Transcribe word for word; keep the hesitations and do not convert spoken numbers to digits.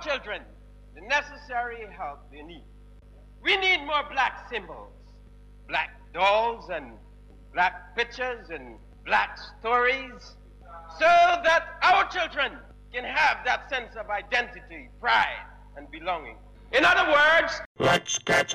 our children the necessary help they need. We need more black symbols, black dolls and black pictures and black stories, so that our children can have that sense of identity, pride, and belonging. In other words, let's catch